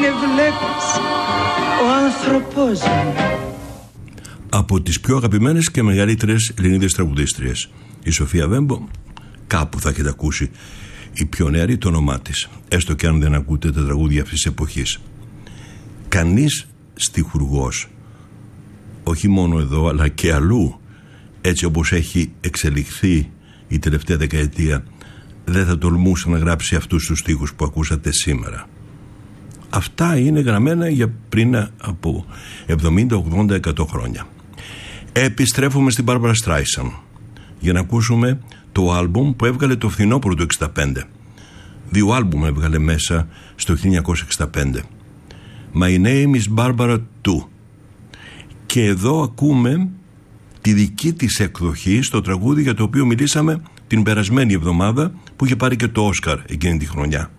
είναι βλέπεις ο άνθρωπός μου. Από τις πιο αγαπημένες και μεγαλύτερες Ελληνίδες τραγουδίστριες, η Σοφία Βέμπο, κάπου θα έχετε ακούσει η πιο νεαρή το όνομά της, έστω και αν δεν ακούτε τα τραγούδια αυτής της εποχής. Κανείς στιχουργός, όχι μόνο εδώ αλλά και αλλού, έτσι όπως έχει εξελιχθεί η τελευταία δεκαετία, δεν θα τολμούσε να γράψει αυτούς τους στίχους που ακούσατε σήμερα. Αυτά είναι γραμμένα για πριν από 70, 80, 100 χρόνια. Επιστρέφουμε στην Μπάρμπαρα Στράισαν για να ακούσουμε το άλμπουμ που έβγαλε το φθινόπωρο του 1965. 2 άλμπουμ έβγαλε μέσα στο 1965. My name is Barbara too. Και εδώ ακούμε τη δική της εκδοχή στο τραγούδι για το οποίο μιλήσαμε την περασμένη εβδομάδα, που είχε πάρει και το Όσκαρ εκείνη τη χρονιά.